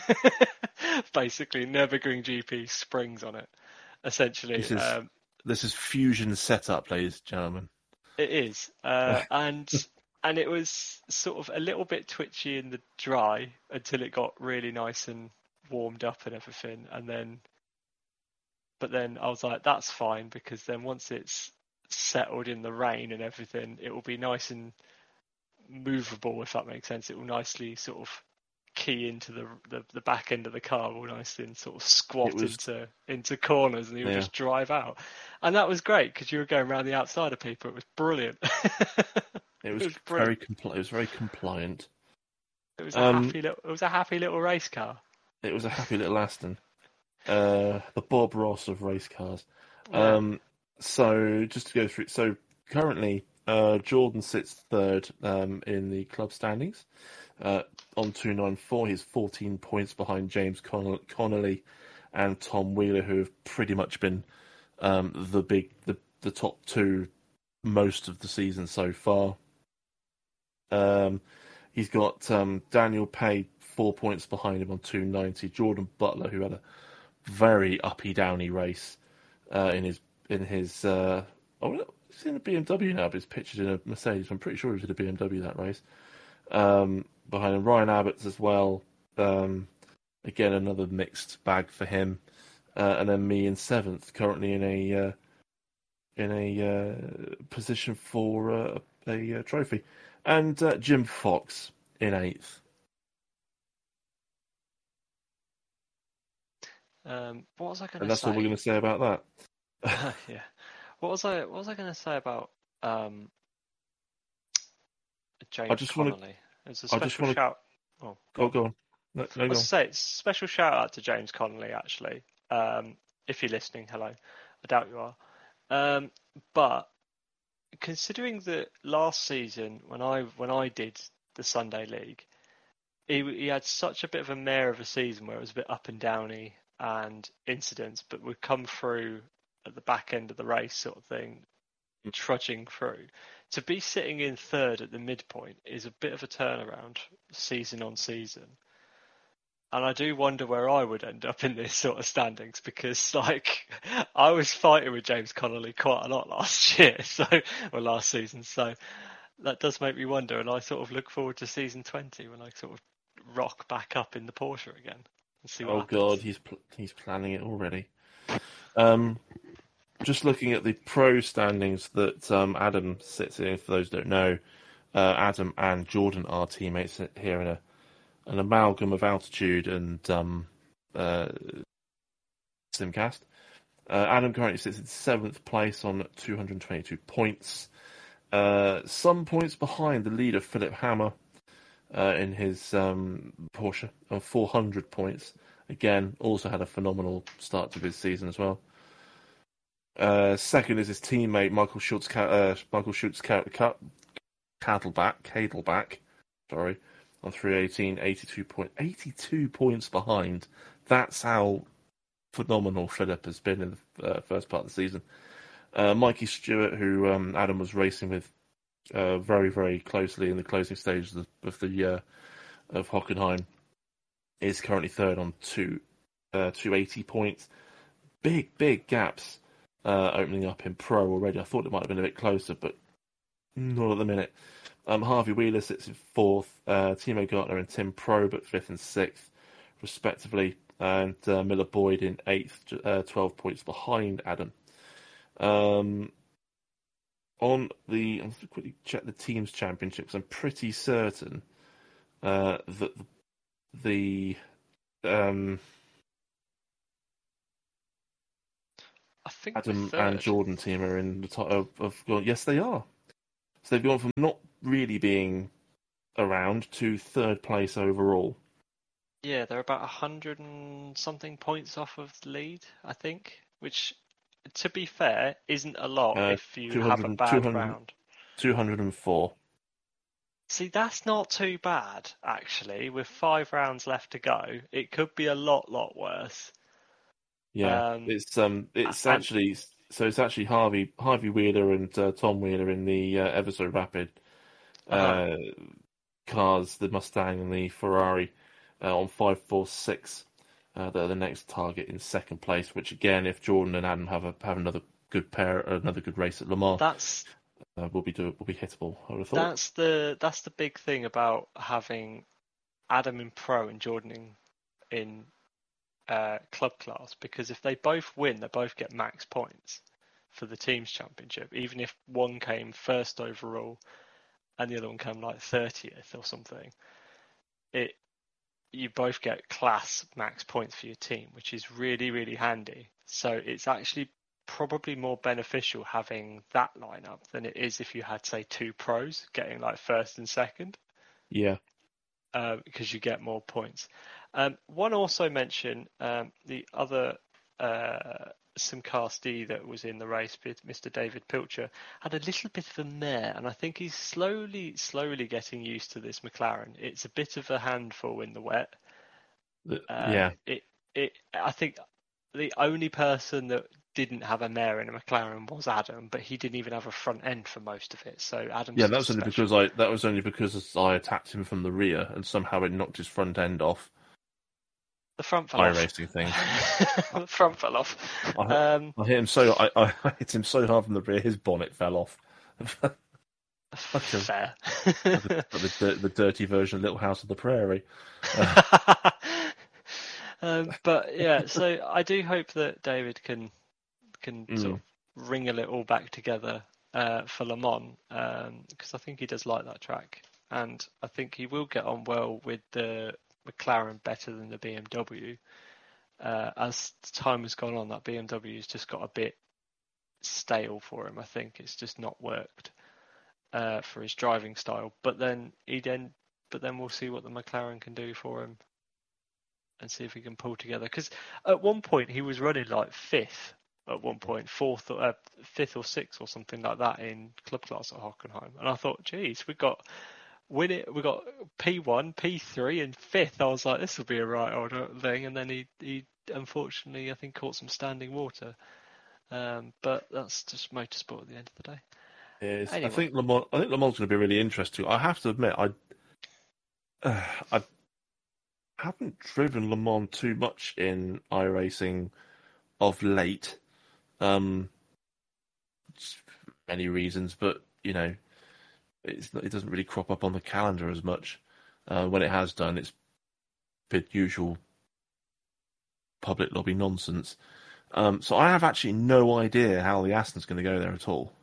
Basically, Nürburgring G P springs on it. Essentially, This is um, this is Fusion setup, ladies and gentlemen. it is, uh, and and it was sort of a little bit twitchy in the dry until it got really nice and warmed up and everything, and then, but then I was like, that's fine, because then once it's settled in the rain and everything, it will be nice and movable, if that makes sense. It will nicely sort of key into the the, the back end of the car, will nicely and sort of squat was, into into corners, and you would yeah. just drive out, and that was great because you were going around the outside of people. It was brilliant. It was, it was very compli- It was very compliant. It was a um, happy little. It was a happy little race car. It was a happy little Aston, uh, the Bob Ross of race cars. Yeah. Um, so just to go through, so currently uh, Jordan sits third um, in the club standings uh, on two ninety-four. He's fourteen points behind James Con- Connolly and Tom Wheeler, who have pretty much been um, the big the the top two most of the season so far. Um, he's got um, Daniel Pay four points behind him on two ninety. Jordan Butler, who had a very uppy downy race uh, in his in his uh, oh, he's in a B M W now, but he's pictured in a Mercedes. I'm pretty sure he was in a B M W that race. Um, behind him, Ryan Abbott's as well. Um, again, another mixed bag for him. Uh, and then me in seventh, currently in a uh, in a uh, position for uh, a, a trophy. And uh, Jim Fox in eighth. Um, what was I going to say? And that's all we're going to say about that. Yeah. What was I? What was I going to say about um, James I just Connolly? wanna, It's a I just special wanna, shout. Oh, go oh, on. go on. No, no, I go was on. say it's a special shout out to James Connolly. Actually, um, if you're listening, hello. I doubt you are. Um, but considering that last season, when I when I did the Sunday League, he he had such a bit of a mare of a season where it was a bit up and downy and incidents, but would come through at the back end of the race, sort of thing, trudging through. To be sitting in third at the midpoint is a bit of a turnaround, season on season. And I do wonder where I would end up in this sort of standings, because like I was fighting with James Connolly quite a lot last year, so or last season. So that does make me wonder, and I sort of look forward to season twenty when I sort of rock back up in the Porsche again and see what Oh happens. God, he's pl- he's planning it already. Um, just looking at the pro standings that um, Adam sits in. For those who don't know, uh, Adam and Jordan are teammates here in a an amalgam of altitude and um, uh, Simcast. Uh, Adam currently sits in seventh place on two hundred twenty-two points. Uh, some points behind the leader, Philip Hammer, uh, in his um, Porsche, on four hundred points. Again, also had a phenomenal start to his season as well. Uh, second is his teammate, Michael Schultz, uh, Michael Schultz Cattleback, Cadelback, sorry, on three eighteen, eighty-two, point, eighty-two points behind. That's how phenomenal Philip has been in the uh, first part of the season. Uh, Mikey Stewart, who um, Adam was racing with uh, very, very closely in the closing stages of the, of the year of Hockenheim, is currently third on two, uh, two hundred eighty points. Big, big gaps uh, opening up in Pro already. I thought it might have been a bit closer, but not at the minute. Um, Harvey Wheeler sits in fourth, uh, Timo Gartner and Tim Probert fifth and sixth, respectively, and uh, Miller Boyd in eighth, uh, twelve points behind Adam. Um, on the, I'm going to quickly check the teams championships. I'm pretty certain uh, that the um, I think Adam third. and Jordan team are in the top of, of well, yes, they are. So they've gone from not really being around to third place overall. Yeah, they're about a hundred and something points off of the lead, I think. Which, to be fair, isn't a lot Uh, if you have a bad round. two hundred four. See, that's not too bad, actually. With five rounds left to go, it could be a lot, lot worse. Yeah, Um, it's um, it's and- actually so it's actually Harvey Harvey Wheeler and uh, Tom Wheeler in the uh, ever so rapid uh, Uh-huh. cars, the Mustang and the Ferrari uh, on five four six. Uh, they're the next target in second place. Which again, if Jordan and Adam have a have another good pair, another good race at Le Mans, That's uh, will be do will be hittable. I would have thought. that's the that's the big thing about having Adam in pro and Jordan in, in uh, club class, because if they both win, they both get max points for the teams championship, even if one came first overall and the other one came like thirtieth or something. It you both get class max points for your team, which is really, really handy. So it's actually probably more beneficial having that lineup than it is if you had, say, two pros getting like first and second. Yeah. Uh, because you get more points. Um, one also mentioned um, the other uh, Simcastee that was in the race, Mister David Pilcher, had a little bit of a mare, and I think he's slowly, slowly getting used to this McLaren. It's a bit of a handful in the wet. Uh, Uh, yeah. It, it. I think the only person that didn't have a mare in a McLaren was Adam, but he didn't even have a front end for most of it. So Adam's Yeah, that was only special. because I that was only because I attacked him from the rear and somehow it knocked his front end off. The front fell off. iRacing thing. The front fell off. I, Um, I hit him so I, I hit him so hard from the rear, his bonnet fell off. like a, fair. like the, like the, the dirty version of Little House on the Prairie. Uh, um, but yeah, so I do hope that David can can Mm. sort of ring it all back together uh, for Le Mans, because I think he does like that track, and I think he will get on well with the McLaren better than the B M W. Uh, as time has gone on, that B M W has just got a bit stale for him. I think it's just not worked uh, for his driving style. But then he then, but then we'll see what the McLaren can do for him, and see if he can pull together. Because at one point he was running like fifth. At one point, fourth, or uh, fifth or sixth, or something like that in club class at Hockenheim, and I thought, geez, we got win it. We got P one, P three, and fifth. I was like, this will be a right old thing. And then he, he unfortunately, I think, caught some standing water. Um, but that's just motorsport at the end of the day. Is, Anyway. I think Le Mans, I think Le Mans going to be really interesting. I have to admit, I uh, I haven't driven Le Mans too much in iRacing of late. Um, many reasons, but you know, it's it doesn't really crop up on the calendar as much. Uh, when it has done, it's been usual public lobby nonsense. Um, so I have actually no idea how the Aston's going to go there at all.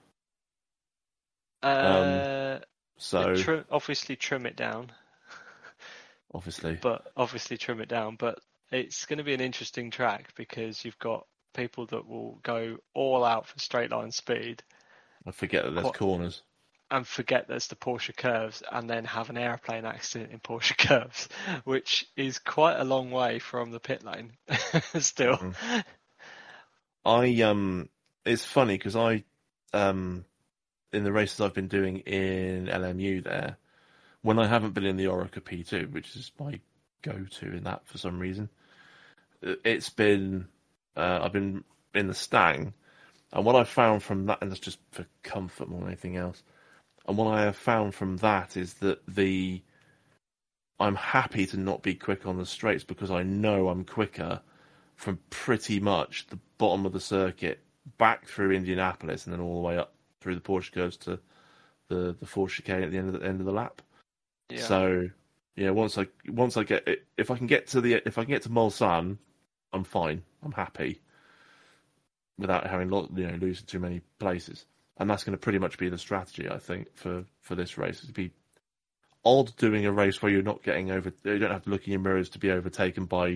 Uh, um, so trim, obviously trim it down. obviously, but obviously trim it down. But it's going to be an interesting track because you've got people that will go all out for straight line speed. I forget that there's What? corners. And forget there's the Porsche curves, and then have an airplane accident in Porsche curves, which is quite a long way from the pit lane still. Mm. I um, it's funny because I um, in the races I've been doing in L M U there, when I haven't been in the Oreca P two, which is my go-to in that for some reason, it's been uh, I've been in the Stang, and what I've found from that, and that's just for comfort more than anything else. And what I have found from that is that the I'm happy to not be quick on the straights because I know I'm quicker from pretty much the bottom of the circuit back through Indianapolis and then all the way up through the Porsche curves to the the fourth chicane at the end of the end of the lap. Yeah. So yeah, once I once I get it, if I can get to the if I can get to Mulsanne, I'm fine. I'm happy without having you know losing too many places. And that's going to pretty much be the strategy, I think, for, for this race. It'd be odd doing a race where you're not getting over. You don't have to look in your mirrors to be overtaken by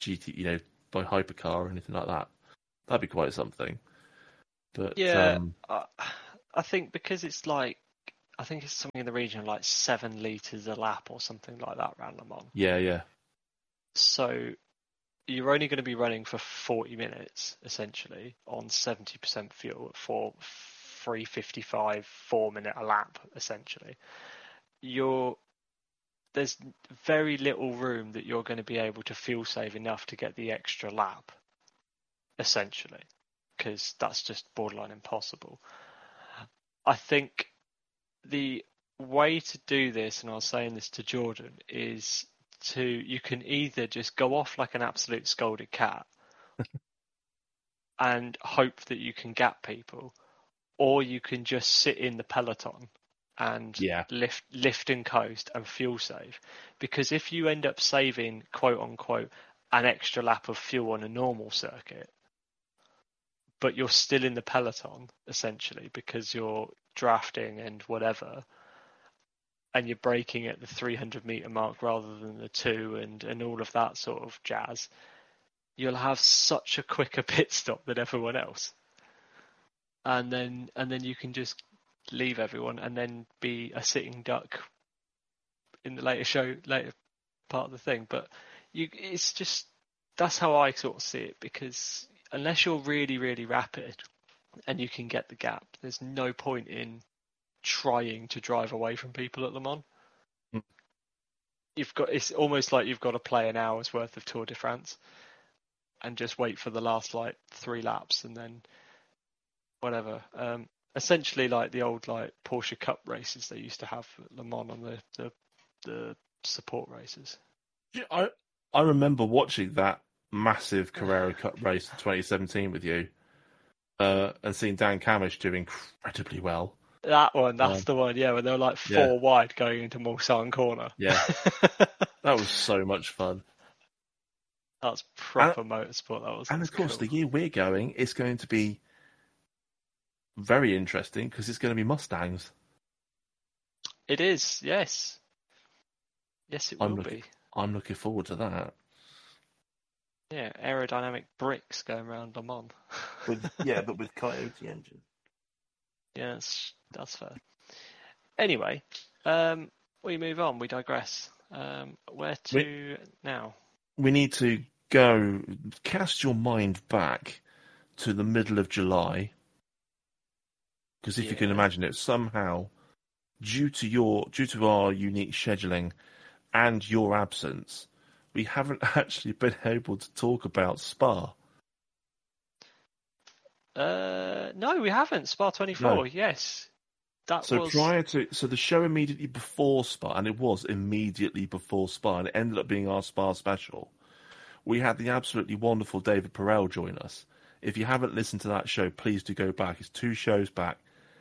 G T, you know, by Hypercar or anything like that. That'd be quite something. But Yeah, um, I, I think because it's like, I think it's something in the region of like seven litres a lap or something like that around Le Mans. yeah, yeah, So you're only going to be running for forty minutes, essentially, on seventy percent fuel for three fifty-five, four minute a lap, essentially. You're, there's very little room that you're going to be able to fuel save enough to get the extra lap, essentially, because that's just borderline impossible. I think the way to do this, and I was saying this to Jordan, is to you can either just go off like an absolute scolded cat and hope that you can gap people, or you can just sit in the peloton and yeah, lift lift and coast and fuel save. Because if you end up saving, quote unquote, an extra lap of fuel on a normal circuit, but you're still in the peloton, essentially, because you're drafting and whatever, and you're braking at the three hundred meter mark rather than the two, and, and all of that sort of jazz, you'll have such a quicker pit stop than everyone else. And then and then you can just leave everyone and then be a sitting duck in the later show, later part of the thing. But you, it's just, that's how I sort of see it, because unless you're really, really rapid and you can get the gap, there's no point in trying to drive away from people at Le Mans. Mm. You've got, it's almost like you've got to play an hour's worth of Tour de France and just wait for the last like three laps and then whatever. Um, essentially like the old like Porsche Cup races they used to have at Le Mans on the, the, the support races. I I remember watching that massive Carrera Cup race in twenty seventeen with you, uh, and seeing Dan Camish do incredibly well. That one, that's Um, the one, yeah, when they were like four yeah. wide going into Mulsanne corner. Yeah, that was so much fun. That's proper and, motorsport. That was. And of course, cool. the year we're going is going to be very interesting because it's going to be Mustangs. It is, yes. Yes, it will I'm looking, be. I'm looking forward to that. Yeah, aerodynamic bricks going around Le Mans. With, yeah, but with Coyote engine. Yeah, that's, that's fair. Anyway, um, we move on. We digress. Um, where to we, now? We need to go. Cast your mind back to the middle of July, because if yeah. you can imagine it, somehow, due to your due to our unique scheduling and your absence, we haven't actually been able to talk about Spa. Uh, no, we haven't. Spa twenty-four, no. Yes. That so was... prior to so the show immediately before Spa, and it was immediately before Spa, and it ended up being our Spa special. We had the absolutely wonderful David Perel join us. If you haven't listened to that show, please do go back. It's two shows back.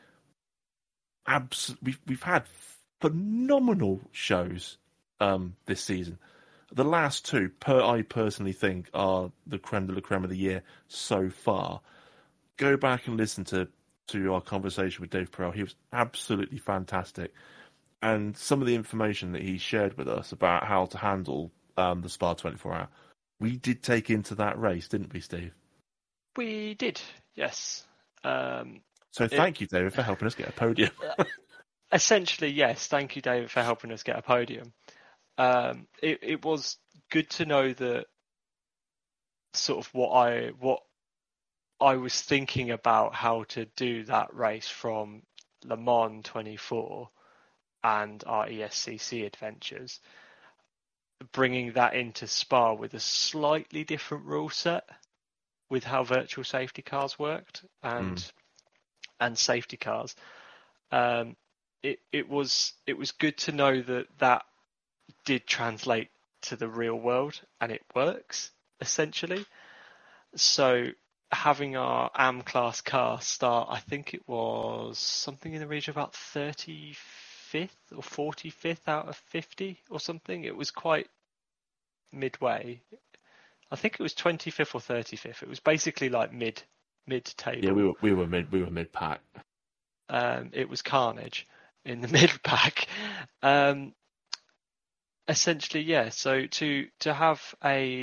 Abs- we've we've had phenomenal shows um, this season. The last two, per I personally think, are the creme de la creme of the year so far. Go back and listen to, to our conversation with Dave Perel. He was absolutely fantastic. And some of the information that he shared with us about how to handle um, the Spa twenty-four hour, we did take into that race, didn't we, Steve? We did, yes. Um, so thank it, you, David, for helping us get a podium. Essentially, yes. Thank you, David, for helping us get a podium. Um, it, it was good to know that sort of what I what I was thinking about how to do that race from Le Mans twenty-four and our E S C C adventures, bringing that into Spa with a slightly different rule set with how virtual safety cars worked and mm. and safety cars. Um, it it was it was good to know that that did translate to the real world and it works essentially. So having our A M class car start, I think it was something in the region of about thirty-fifth or forty-fifth out of fifty or something. It was quite midway. I think it was twenty-fifth or thirty-fifth. It was basically like mid mid table. Yeah, we were we were mid we were mid pack. Um, it was carnage in the mid pack. Um, essentially, yeah. So to to have a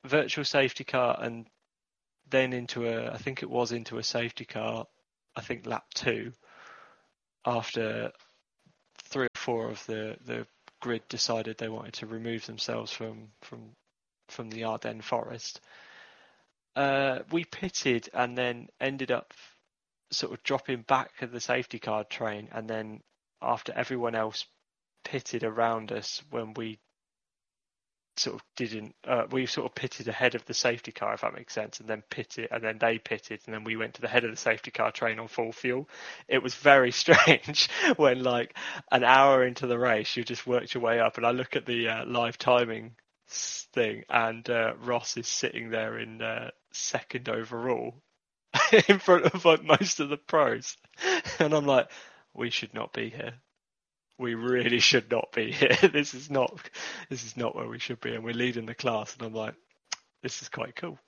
virtual safety car, and then into a, I think it was into a safety car, I think lap two, after three or four of the, the grid decided they wanted to remove themselves from from, from the Ardennes forest. Uh, we pitted and then ended up sort of dropping back at the safety car train, and then after everyone else pitted around us when we sort of didn't uh, we sort of pitted ahead of the safety car, if that makes sense, and then pitted, and then they pitted, and then we went to the head of the safety car train on full fuel. It was very strange when, like, an hour into the race you just worked your way up, and I look at the uh, live timing thing, and uh, Ross is sitting there in uh, second overall in front of like most of the pros, and I'm like, we should not be here. We really should not be here. This is not, this is not where we should be, and we're leading the class. And I'm like, this is quite cool.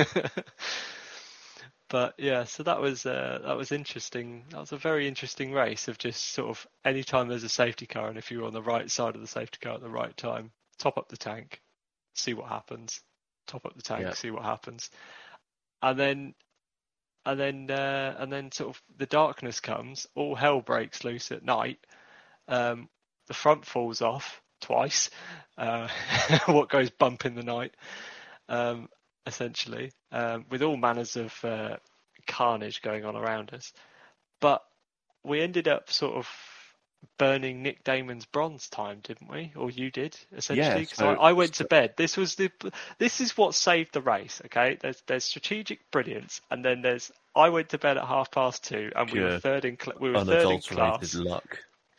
But yeah, so that was uh, that was interesting. That was a very interesting race of just sort of any time there's a safety car, and if you're on the right side of the safety car at the right time, top up the tank, see what happens. Top up the tank, Yeah. see what happens, and then. And then, uh, and then, sort of, the darkness comes. All hell breaks loose at night. Um, the front falls off twice. Uh, what goes bump in the night, um, essentially, um, with all manners of uh, carnage going on around us. But we ended up sort of burning Nick Damon's bronze time, didn't we? Or you did, essentially, because Yeah, so- I, I went so- to bed. This was the this is what saved the race. Okay, there's there's strategic brilliance, and then there's I went to bed at half past two, and we were Good. third in cl- we were third in Unadulterated class. luck.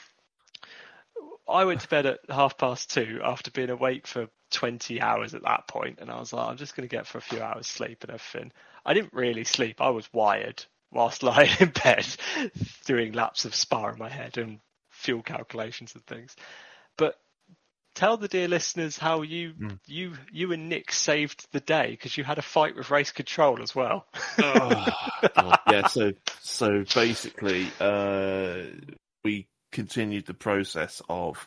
I went to bed at half past two after being awake for twenty hours at that point, and I was like, I'm just going to get for a few hours sleep and everything. I didn't really sleep. I was wired whilst lying in bed, doing laps of Spa in my head and fuel calculations and things. But tell the dear listeners how you Mm. you you and Nick saved the day, because you had a fight with race control as well. Oh, God. Yeah, so so basically, uh, we continued the process of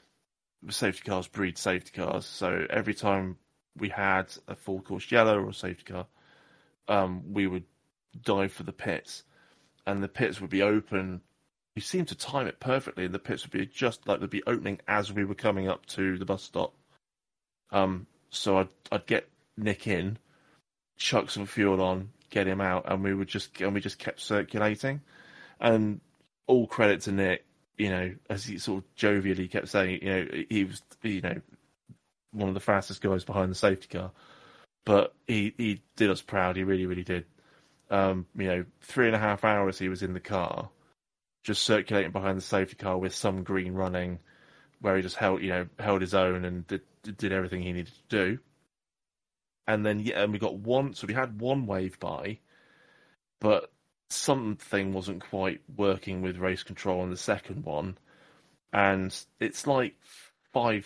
safety cars breed safety cars. So every time we had a full course yellow or a safety car, um, we would dive for the pits, and the pits would be open. We seemed to time it perfectly, and the pits would be just like they'd be opening as we were coming up to the bus stop. Um, so I'd I'd get Nick in, chuck some fuel on, get him out, and we would just and we just kept circulating. And all credit to Nick, you know, as he sort of jovially kept saying, you know, he was, you know, one of the fastest guys behind the safety car. But he, he did us proud. He really, really did. Um, you know, three and a half hours he was in the car, just circulating behind the safety car with some green running, where he just held, you know, held his own and did, did everything he needed to do. And then, yeah, and we got one, so we had one wave by, but something wasn't quite working with race control on the second one. And it's like five,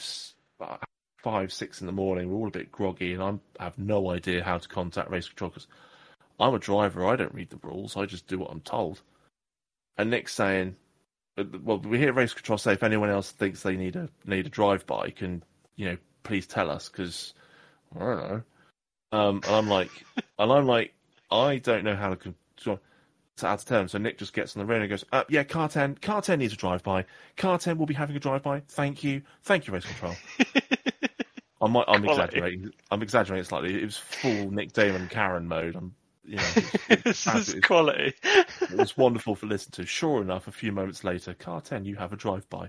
five, six in the morning. We're all a bit groggy, and I'm, I have no idea how to contact race control because I'm a driver. I don't read the rules. I just do what I'm told. And Nick's saying, well, we hear race control say if anyone else thinks they need a need a drive by, can, you know, please tell us, because I don't know. Um, and I'm like, and I'm like, I don't know how to control. So out of turn, so Nick just gets on the radio and goes, uh, yeah, car ten, car ten needs a drive by. Car ten will be having a drive by. Thank you, thank you, race control. I might, I'm Quality. exaggerating. I'm exaggerating slightly. It was full Nick Damon Karen mode. I'm, you know, it was, This is it was, quality. it was wonderful to listen to. Sure enough, a few moments later, car ten, you have a drive by.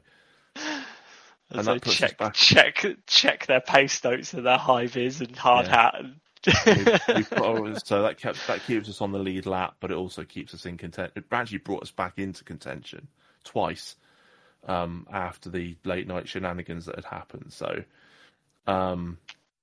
And And so that puts us check, back- check, check their pace notes and their high vis and hard Yeah. hat. And... we, we put, so that kept that keeps us on the lead lap, but it also keeps us in contention. It actually brought us back into contention twice um, after the late night shenanigans that had happened. So, um,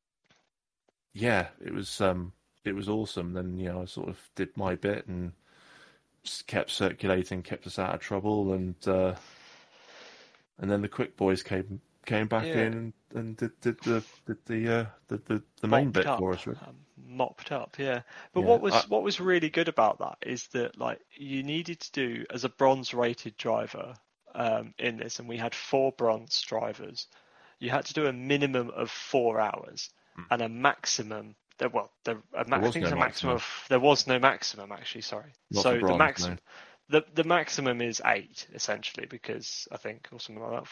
yeah, it was um, it was awesome. Then, you know, I sort of did my bit and just kept circulating, kept us out of trouble, and uh, and then the quick boys came came back Yeah. in and, and did, did the did the, uh, the the the main mopped bit up, for us. Really. um, mopped up, yeah. But Yeah, what was I- what was really good about that is that, like, you needed to do as a bronze rated driver um, in this, and we had four bronze drivers. You had to do a minimum of four hours Hmm. and a maximum there, well, there, a ma- There I was think no it's a maximum maximum. of. There was no maximum actually. Sorry. Not so for bronze, the maximum, no. the the maximum is eight essentially, because I think or something like that.